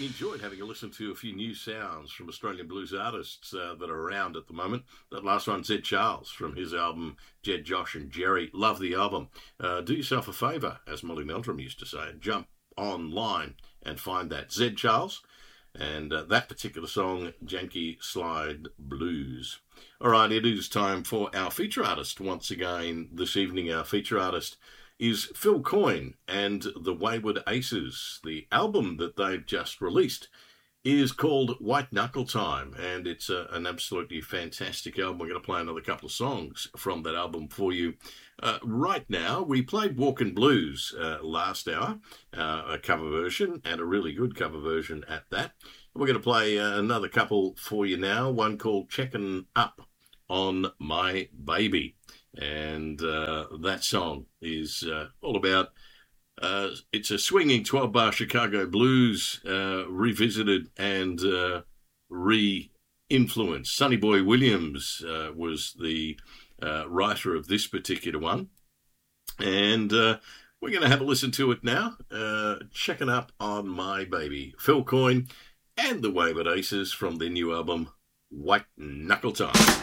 enjoyed having a listen to a few new sounds from Australian blues artists that are around at the moment. That last one, Zed Charles, from his album Jed, Josh and Jerry. Love the album. Do yourself a favour, as Molly Meldrum used to say, and jump online and find that. Zed Charles and that particular song, Janky Slide Blues. All right, it is time for our feature artist once again this evening. Our feature artist is Phil Coyne and the Wayward Aces. The album that they've just released is called White Knuckle Time, and it's an absolutely fantastic album. We're going to play another couple of songs from that album for you. Right now, we played Walkin' Blues last hour, a cover version, and a really good cover version at that. We're going to play another couple for you now, one called Checkin' Up on My Baby. And that song is all about, it's a swinging 12-bar Chicago blues revisited and re-influenced. Sonny Boy Williams was the writer of this particular one. And we're going to have a listen to it now. Checking Up on My Baby. Phil Coyne and the Wayward Aces from their new album, White Knuckle Time.